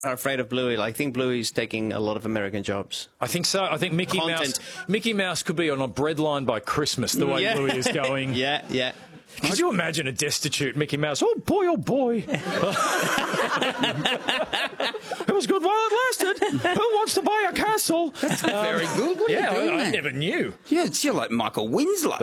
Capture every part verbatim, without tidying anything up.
are afraid of Bluey. I think Bluey is taking a lot of American jobs. I think so. I think Mickey Content. Mouse Mickey Mouse could be on a breadline by Christmas, the way Yeah. Bluey is going. Yeah, yeah. Could you imagine a destitute Mickey Mouse? Oh, boy, oh, boy. It was good while it lasted. Who wants to buy a castle? That's um, very good. What yeah, are you doing, I, I man? never knew. Yeah, it's you're like Michael Winslow.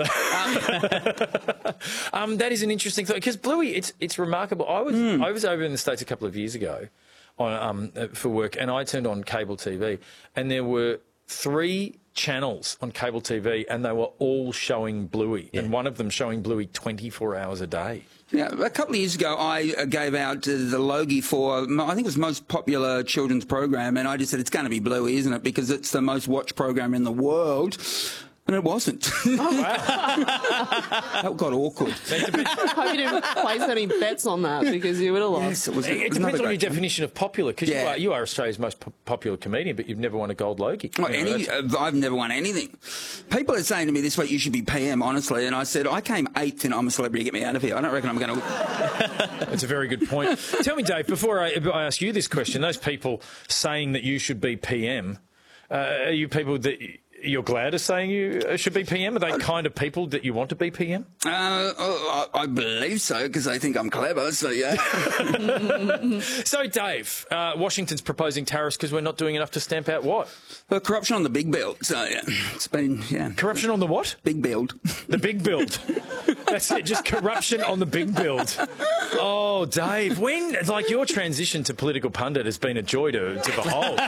um, that is an interesting thing, because Bluey, it's it's remarkable. I was Mm. I was over in the States a couple of years ago on, um, uh, for work, and I turned on cable T V, and there were three channels on cable T V, and they were all showing Bluey, yeah. and one of them showing Bluey twenty-four hours a day. Yeah, a couple of years ago, I uh, gave out uh, the Logie for, I think it was the most popular children's program, and I just said, it's going to be Bluey, isn't it? Because it's the most watched program in the world. And it wasn't. Oh, wow. That got awkward. I hope you didn't place any bets on that, because you would have lost. Yes, it was. It, It, it was depends on your great time. definition of popular, because Yeah. you, are, you are Australia's most po popular comedian, but you've never won a gold Logie. Well, You know, any, that's- uh, I've never won anything. People are saying to me this week, you should be P M, honestly. And I said, I came eighth in I'm a Celebrity, get me out of here. I don't reckon I'm going to... That's a very good point. Tell me, Dave, before I, I ask you this question, those people saying that you should be P M, uh, are you people that you're glad are saying you should be P M? Are they kind of people that you want to be P M? Uh, oh, I, I believe so, because they think I'm clever, so yeah. So, Dave, uh, Washington's proposing tariffs because we're not doing enough to stamp out what? Well, corruption on the big build, so yeah. It's been, yeah. Corruption on the what? Big build. The big build. That's it, just corruption on the big build. Oh, Dave, when, like, your transition to political pundit has been a joy to, to behold.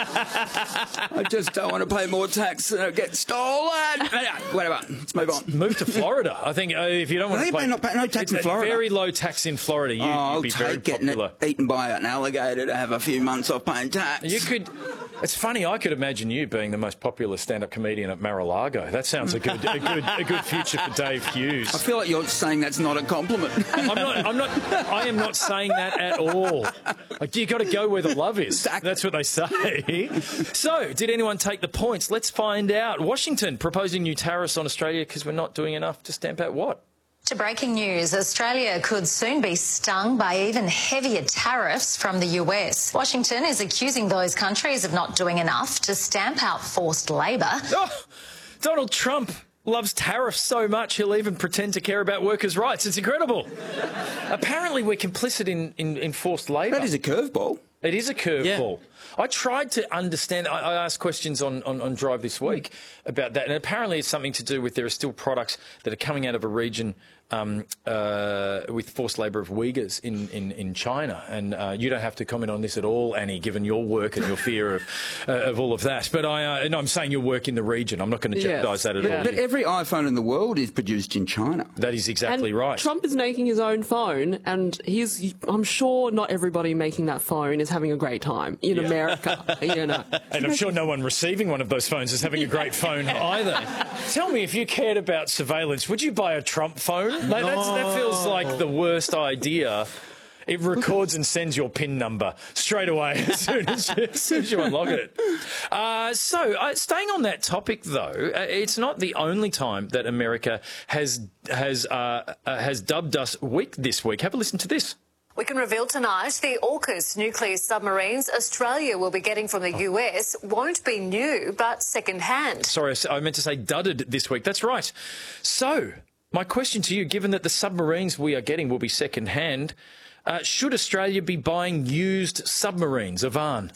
I just don't want to pay more tax and it'll get stolen. Whatever, let's move on. Move to Florida. I think uh, if you don't want They to pay... may not pay no tax in it's Florida. Very low tax in Florida. You, Oh, I'll you'd be very take getting popular. it eaten by an alligator to have a few months off paying tax. You could... It's funny, I could imagine you being the most popular stand-up comedian at Mar-a-Lago. That sounds a good, a good, a good future for Dave Hughes. I feel like you're saying that's not a compliment. I'm not. I'm not. I am not saying that at all. Like, you got to go where the love is. Exactly. That's what they say. So, did anyone take the points? Let's find out. Washington proposing new tariffs on Australia because we're not doing enough to stamp out what? To breaking news, Australia could soon be stung by even heavier tariffs from the U S. Washington is accusing those countries of not doing enough to stamp out forced labour. Oh, Donald Trump loves tariffs so much he'll even pretend to care about workers' rights. It's incredible. Apparently we're complicit in, in, in forced labour. That is a curveball. It is a curveball. Yeah. I tried to understand. I, I asked questions on, on, on Drive this week about that, and apparently it's something to do with there are still products that are coming out of a region um, uh, with forced labour of Uyghurs in, in, in China. And uh, you don't have to comment on this at all, Annie, given your work and your fear of uh, of all of that. But I, uh, no, I'm saying your work in the region. I'm not going to Yes. jeopardise that at But- all. But every iPhone in the world is produced in China. That is exactly and right. Trump is making his own phone, and he's, I'm sure not everybody making that phone is having a great time in America, you know. And I'm sure no one receiving one of those phones is having a great phone either. Tell me, if you cared about surveillance, would you buy a Trump phone? Like, that's, that feels like the worst idea. It records and sends your PIN number straight away as soon as, as, soon as you unlock it. Uh, so, uh, staying on that topic, though, uh, it's not the only time that America has has uh, uh, has dubbed us weak this week. Have a listen to this. We can reveal tonight the AUKUS nuclear submarines Australia will be getting from the U S won't be new, but second-hand. Sorry, I meant to say dudded this week. That's right. So, my question to you, given that the submarines we are getting will be second-hand, uh, should Australia be buying used submarines, Ivan?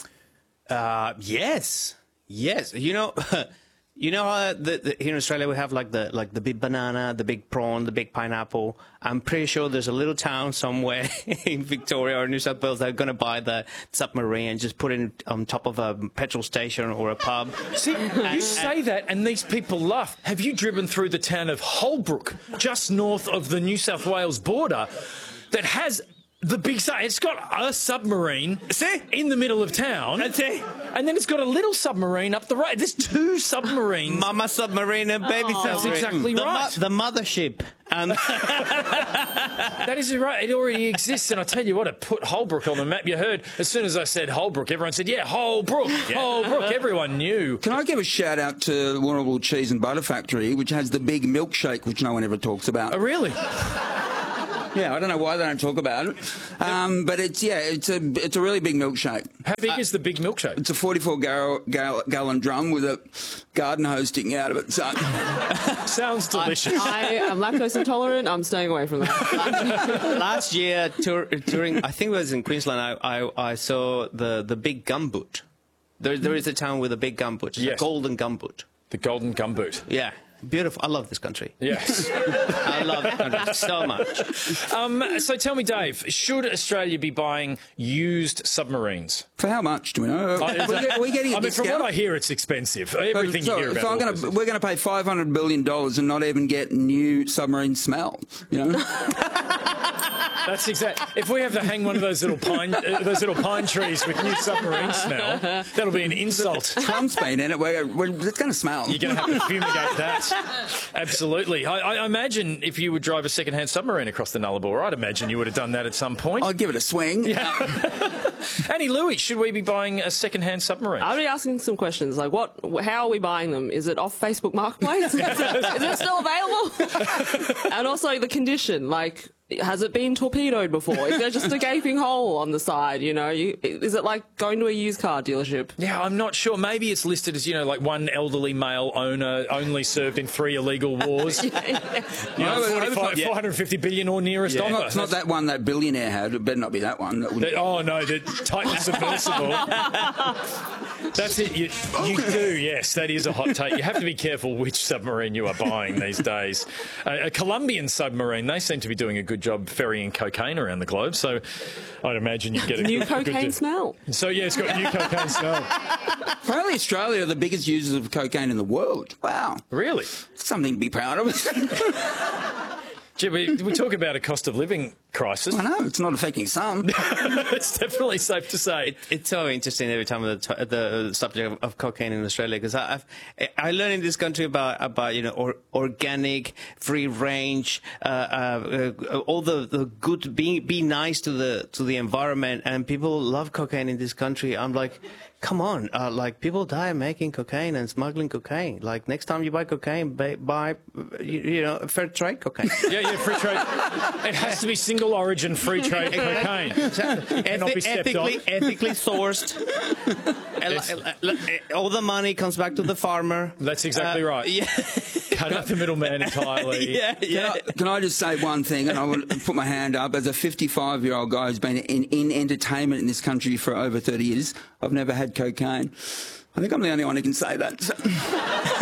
Uh, yes, yes. You know, you know how the, the, here in Australia we have like the like the big banana, the big prawn, the big pineapple. I'm pretty sure there's a little town somewhere in Victoria or New South Wales that are going to buy the submarine and just put it on top of a petrol station or a pub. See, you say that and these people laugh. Have you driven through the town of Holbrook, just north of the New South Wales border, that has the big... Su it's got a submarine See? in the middle of town. That's it. And then it's got a little submarine up the road. There's two submarines. Mama submarine and baby Oh, submarine. that's exactly the right. the mothership. And That is right. It already exists. And I tell you what, it put Holbrook on the map. You heard, as soon as I said Holbrook, everyone said, yeah, Holbrook, Holbrook. Everyone knew. Can I give a shout out to the Warrnambool Cheese and Butter Factory, which has the big milkshake, which no one ever talks about. Oh, really? Yeah, I don't know why they don't talk about it. Um, but it's, yeah, it's a it's a really big milkshake. How big is the big milkshake? It's a forty-four gal- gal- gallon drum with a garden hose sticking out of it. So. Sounds delicious. I am lactose intolerant. I'm staying away from that. Last year, tour, touring, I think it was in Queensland, I, I, I saw the, the big gumboot. There, there is a town with a big gumboot. It's Yes. a golden gumboot. The golden gumboot. Yeah. Beautiful. I love this country. Yes. I love this country so much. Um, so tell me, Dave, should Australia be buying used submarines? For how much do we know? Uh, is we're, that- we're getting a I mean, from discount. what I hear, it's expensive. Everything so, you hear about so I'm AUKUS. gonna, we're going to pay five hundred billion dollars and not even get new submarine smell. You know, That's exact. If we have to hang one of those little pine, uh, those little pine trees with new submarine smell, that'll be an insult. Trump's been in it. We're, we're, it's going to smell. You're going to have to fumigate that. Absolutely. I, I imagine if you would drive a second-hand submarine across the Nullarbor, I'd imagine you would have done that at some point. I'll give it a swing. Annie Louie, should we be buying a second-hand submarine? I'll be asking some questions like, what? How are we buying them? Is it off Facebook Marketplace? is, it, is it still available? And also the condition, like, has it been torpedoed before? Is there just a gaping hole on the side? You know, you, is it like going to a used car dealership? Yeah, I'm not sure. Maybe it's listed as, you know, like one elderly male owner only served in three illegal wars. You know, No, but it's not- four hundred fifty billion or nearest It's offer. not, it's not that one that billionaire had. It better not be that one. That would, That- oh no, the Titan submersible. That's it. You, you do, yes. That is a hot take. You have to be careful which submarine you are buying these days. Uh, a Colombian submarine. They seem to be doing a good job ferrying cocaine around the globe. So I'd imagine you get a New good, good cocaine deal. smell. So yeah, it's got new cocaine smell. apparently, Australia are the biggest users of cocaine in the world. Wow, Really? something to be proud of. Gee, we, we talk about a cost of living crisis. I know it's not affecting some. It's definitely safe to say. It's so interesting every time with the, the subject of, of cocaine in Australia, because I've I learned in this country about about you know or, organic, free range, uh, uh, uh, all the, the good. Be be nice to the to the environment, and people love cocaine in this country. I'm like, come on, uh, like people die making cocaine and smuggling cocaine. Like next time you buy cocaine, buy, buy you, you know fair trade cocaine. Yeah, yeah, free trade. It has to be single origin free trade cocaine. Cannot be stepped ethically, on. ethically sourced. All the money comes back to the farmer. That's exactly Uh, right. Yeah. Cut out the middleman entirely. yeah, yeah. Can I, can I just say one thing? And I want to put my hand up. As a fifty-five-year-old guy who's been in, in entertainment in this country for over thirty years, I've never had cocaine. I think I'm the only one who can say that. So.